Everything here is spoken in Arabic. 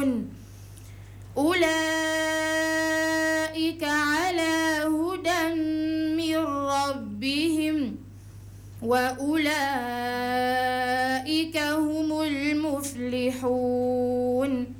يعلمون أولئك على هدى من ربهم وأولئك هم المفلحون